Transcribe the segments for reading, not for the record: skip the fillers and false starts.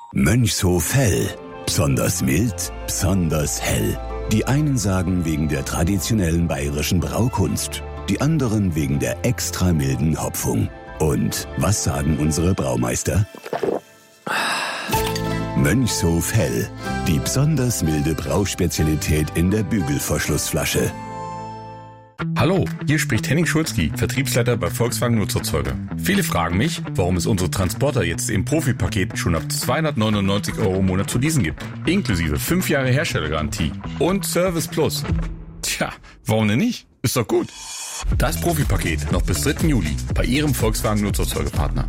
Mönchshof Hell. Besonders mild, besonders hell. Die einen sagen wegen der traditionellen bayerischen Braukunst, die anderen wegen der extra milden Hopfung. Und was sagen unsere Braumeister? Mönchshof Hell. Die besonders milde Brauspezialität in der Bügelverschlussflasche. Hallo, hier spricht Henning Schulzki, Vertriebsleiter bei Volkswagen Nutzerzeuger. Viele fragen mich, warum es unsere Transporter jetzt im Profipaket schon ab 299 € im Monat zu leasen gibt. Inklusive 5 Jahre Herstellergarantie und Service Plus. Tja, warum denn nicht? Ist doch gut. Das Profipaket noch bis 3. Juli bei Ihrem Volkswagen Nutzerzeugerpartner.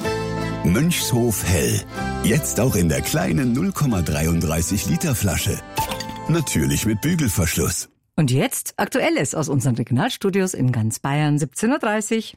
Mönchshof Hell. Jetzt auch in der kleinen 0,33 Liter Flasche. Natürlich mit Bügelverschluss. Und jetzt Aktuelles aus unseren Regionalstudios in ganz Bayern, 17:30 Uhr.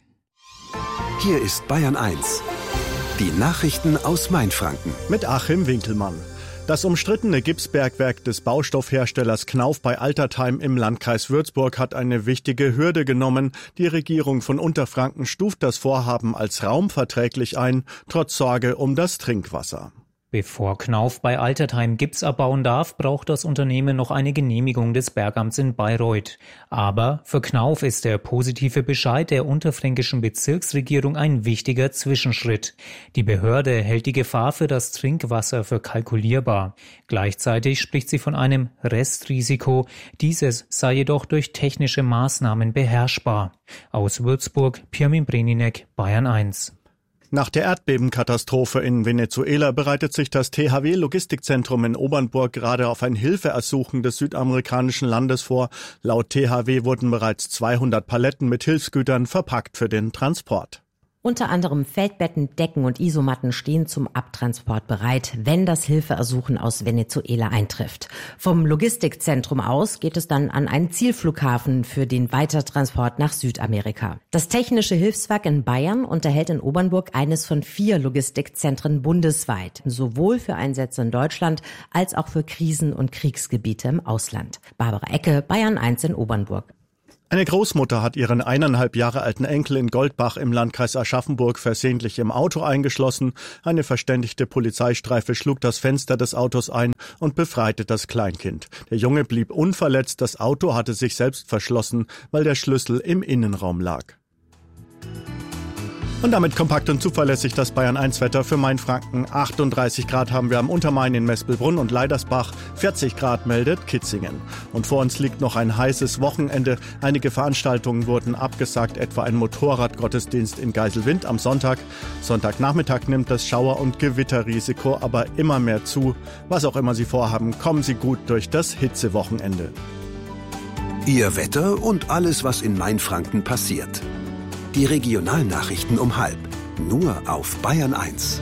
Hier ist Bayern 1. Die Nachrichten aus Mainfranken. Mit Achim Winkelmann. Das umstrittene Gipsbergwerk des Baustoffherstellers Knauf bei Altertheim im Landkreis Würzburg hat eine wichtige Hürde genommen. Die Regierung von Unterfranken stuft das Vorhaben als raumverträglich ein, trotz Sorge um das Trinkwasser. Bevor Knauf bei Altertheim Gips abbauen darf, braucht das Unternehmen noch eine Genehmigung des Bergamts in Bayreuth. Aber für Knauf ist der positive Bescheid der unterfränkischen Bezirksregierung ein wichtiger Zwischenschritt. Die Behörde hält die Gefahr für das Trinkwasser für kalkulierbar. Gleichzeitig spricht sie von einem Restrisiko. Dieses sei jedoch durch technische Maßnahmen beherrschbar. Aus Würzburg, Pirmin Breninek, Bayern 1. Nach der Erdbebenkatastrophe in Venezuela bereitet sich das THW-Logistikzentrum in Obernburg gerade auf ein Hilfeersuchen des südamerikanischen Landes vor. Laut THW wurden bereits 200 Paletten mit Hilfsgütern verpackt für den Transport. Unter anderem Feldbetten, Decken und Isomatten stehen zum Abtransport bereit, wenn das Hilfeersuchen aus Venezuela eintrifft. Vom Logistikzentrum aus geht es dann an einen Zielflughafen für den Weitertransport nach Südamerika. Das Technische Hilfswerk in Bayern unterhält in Obernburg eines von 4 Logistikzentren bundesweit, sowohl für Einsätze in Deutschland als auch für Krisen- und Kriegsgebiete im Ausland. Barbara Ecke, Bayern 1 in Obernburg. Eine Großmutter hat ihren 1,5 Jahre alten Enkel in Goldbach im Landkreis Aschaffenburg versehentlich im Auto eingeschlossen. Eine verständigte Polizeistreife schlug das Fenster des Autos ein und befreite das Kleinkind. Der Junge blieb unverletzt, das Auto hatte sich selbst verschlossen, weil der Schlüssel im Innenraum lag. Und damit kompakt und zuverlässig das Bayern 1 Wetter für Mainfranken. 38 Grad haben wir am Untermain in Mespelbrunn und Leidersbach. 40 Grad meldet Kitzingen. Und vor uns liegt noch ein heißes Wochenende. Einige Veranstaltungen wurden abgesagt, etwa ein Motorradgottesdienst in Geiselwind am Sonntag. Sonntagnachmittag nimmt das Schauer- und Gewitterrisiko aber immer mehr zu. Was auch immer Sie vorhaben, kommen Sie gut durch das Hitzewochenende. Ihr Wetter und alles, was in Mainfranken passiert. Die Regionalnachrichten um 12:30. Nur auf Bayern 1.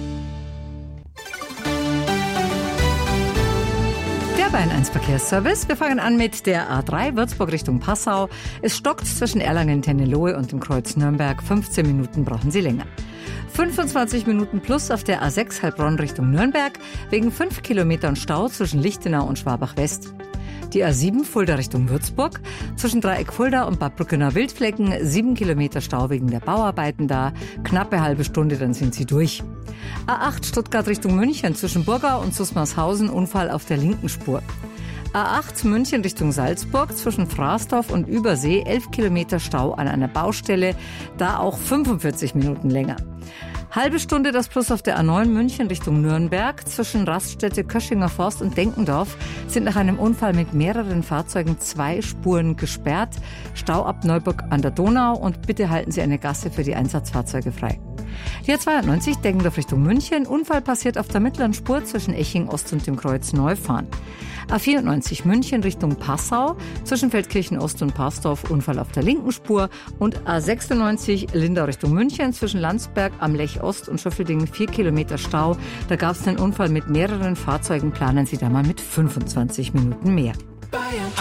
Der Bayern 1 Verkehrsservice. Wir fangen an mit der A3 Würzburg Richtung Passau. Es stockt zwischen Erlangen-Tennelohe und dem Kreuz Nürnberg. 15 Minuten brauchen Sie länger. 25 Minuten plus auf der A6 Heilbronn Richtung Nürnberg wegen 5 Kilometern Stau zwischen Lichtenau und Schwabach-West. Die A7 Fulda Richtung Würzburg. Zwischen Dreieck Fulda und Bad Brückener Wildflecken 7 Kilometer Stau wegen der Bauarbeiten da. Knappe halbe Stunde, dann sind Sie durch. A8 Stuttgart Richtung München. Zwischen Burgau und Susmarshausen Unfall auf der linken Spur. A8 München Richtung Salzburg. Zwischen Fraßdorf und Übersee 11 Kilometer Stau an einer Baustelle. Da auch 45 Minuten länger. Halbe Stunde das Plus auf der A9 München Richtung Nürnberg. Zwischen Raststätte, Köschinger Forst und Denkendorf sind nach einem Unfall mit mehreren Fahrzeugen 2 Spuren gesperrt. Stau ab Neuburg an der Donau und bitte halten Sie eine Gasse für die Einsatzfahrzeuge frei. Die A92 Deggendorf Richtung München. Unfall passiert auf der mittleren Spur zwischen Eching Ost und dem Kreuz Neufahren. A94 München Richtung Passau. Zwischen Feldkirchen Ost und Parsdorf Unfall auf der linken Spur. Und A96 Lindau Richtung München. Zwischen Landsberg am Lech Ost und Schöffeldingen 4 Kilometer Stau. Da gab es einen Unfall mit mehreren Fahrzeugen. Planen Sie da mal mit 25 Minuten mehr. Bayern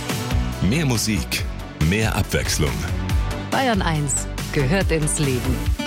1. Mehr Musik, mehr Abwechslung. Bayern 1 gehört ins Leben.